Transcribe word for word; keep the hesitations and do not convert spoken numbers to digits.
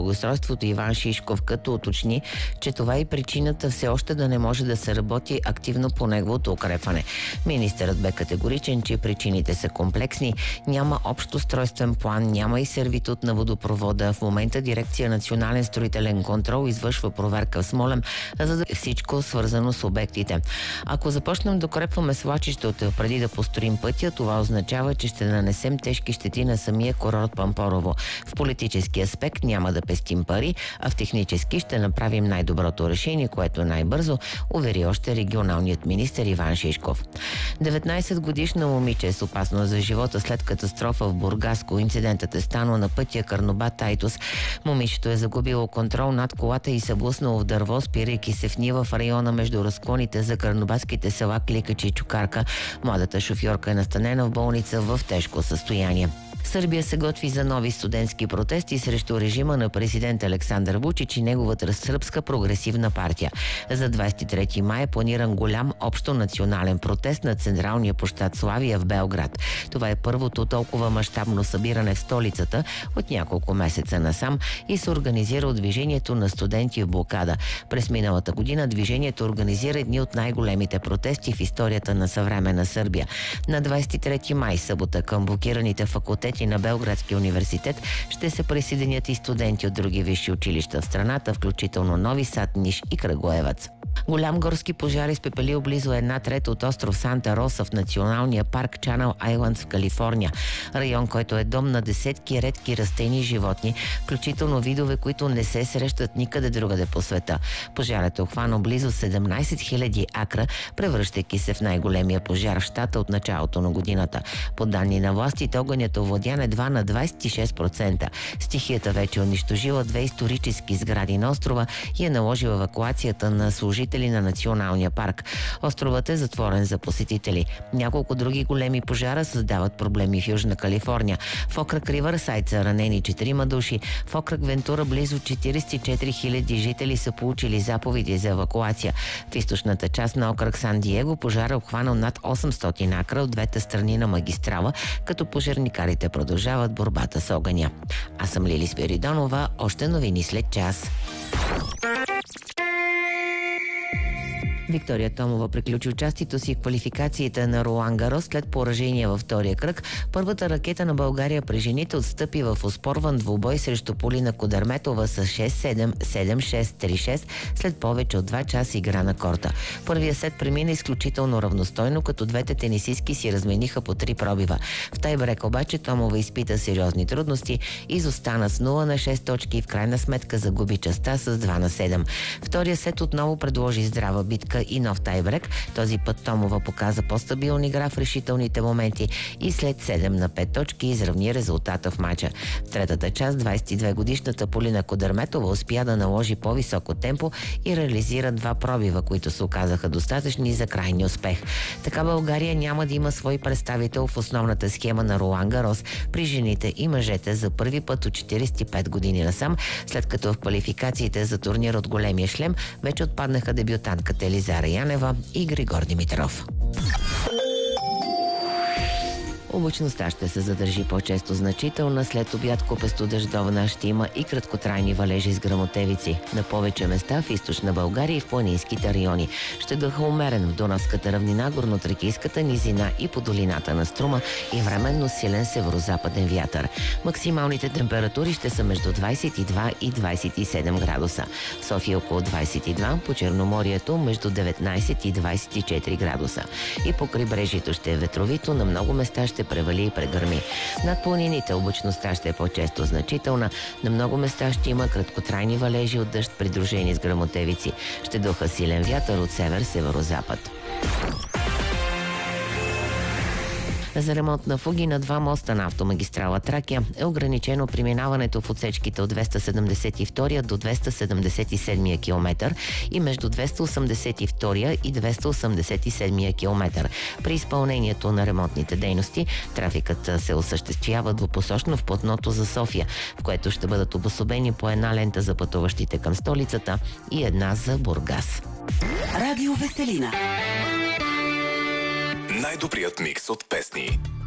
благоустройството Иван Шишков, като уточни, че това е причината все още да не може да се работи активно по неговото укрепване. Министърът бе категоричен, че причините са комплексни, няма общ устройствен план, няма и сервитут на водопровода. В момента дирекция Национален строителен контрол извършва проверка в Смолян, за да е всичко свързано с обектите. Ако започнем да укрепваме свлачището преди да построим пътя, това означава, че ще нанесем тежки щети на самия курорт Пампорово. В политически аспект няма да пестим пари, а в технически ще направим най-доброто решение, което най-бързо, увери още регионалният министър Иван Шишков. деветнайсет годишна момиче с опасност за живота след катастрофа в Бургаско. Инцидентът е станал на пътя Карнобат-Айтос. Момичето е загубило контрол над колата и се блъснало в дърво, спирайки се в нива в района между разклоните за карнобатските села Кликачи и Чукарка. Младата шофьорка е настанена в болница в тежко състояние. Сърбия се готви за нови студентски протести срещу режима на президент Александър Вучич и неговата сръбска прогресивна партия. За двайсет и трети май е планиран голям общо национален протест на централния площад Славия в Белград. Това е първото толкова мащабно събиране в столицата от няколко месеца насам и се организира от движението на студенти в блокада. През миналата година движението организира едни от най-големите протести в историята на съвременна Сърбия. На двайсет и трети май, събота, към блокираните факултети на Белградския университет ще се присъединят и студенти от други висши училища в страната, включително Нови Сад, Ниш и Крагуевац. Голям горски пожар изпепелил близо една трета от остров Санта Роса в националния парк Чанъл Айландс в Калифорния. Район, който е дом на десетки редки растени и животни, включително видове, които не се срещат никъде другаде по света. Пожарът е обхванал близо седемнайсет хиляди акра, превръщайки се в най-големия пожар в щата от началото на годината. По данни на властите, огънят овладян едва на двайсет и шест процента. Стихията вече унищожила две исторически сгради на острова и е наложила евакуацията на служители на националния парк. Островът е затворен за посетители. Няколко други големи пожара създават проблеми в Южна Калифорния. В окръг Ривърсайд са ранени четирима души. В окръг Вентура близо четирийсет и четири хиляди жители са получили заповеди за евакуация. В източната част на окръг Сан Диего пожар е обхванал над осемстотин акра от двете страни на магистрала, като пожарникарите продължават борбата с огъня. Аз съм Лили Спиридонова. Още новини след час. Виктория Томова приключи участието си в квалификациите на Ролан Гарос след поражение във втория кръг. Първата ракета на България при жените отстъпи в оспорван двубой срещу Полина Кудърметова с шест седем, седем шест, три шест след повече от два часа игра на корта. Първия сет премина изключително равностойно, като двете тенисистки си размениха по три пробива. В тайбрек обаче Томова изпита сериозни трудности, изостана с нула на шест точки и в крайна сметка загуби частта с два на седем. Втория сет отново предложи здрава битка и нов тайбрек. Този път Томова показа по-стабилна игра в решителните моменти и след седем на пет точки изравни резултата в мача. В третата част двайсет и две годишната Полина Кудърметова успя да наложи по-високо темпо и реализира два пробива, които се оказаха достатъчни за крайния успех. Така България няма да има свой представител в основната схема на Ролан Гарос при жените и мъжете за първи път от четирийсет и пет години насам, след като в квалификациите за турнир от големия шлем вече отпаднаха дебютантката Елизара Янева и Григор Димитров. Облачността ще се задържи по-често значителна. След обяд купесто дъждовна ще има и краткотрайни валежи с гръмотевици. На повече места в източна България и в планинските райони. Ще дъха умерен в Дунавската равнина, горнотракийската низина и по долината на Струма и временно силен северозападен вятър. Максималните температури ще са между двайсет и два и двайсет и седем градуса. В София около двайсет и два, по Черноморието между деветнайсет и двайсет и четири градуса. И по крайбрежието ще е ветровито, на много места ще превали и прегърми. Над планините облачността ще е по-често значителна. На много места ще има краткотрайни валежи от дъжд, придружени с гръмотевици. Ще духа силен вятър от север-северозапад. За ремонт на фуги на два моста на автомагистрала Тракия е ограничено преминаването в отсечките от двеста седемдесет и втори до двеста седемдесет и седми километър и между двеста осемдесет и втори и двеста осемдесет и седми километър. При изпълнението на ремонтните дейности трафикът се осъществява двупосочно в платното за София, в което ще бъдат обособени по една лента за пътуващите към столицата и една за Бургас. Радио Веселина. Най-добрият микс от песни.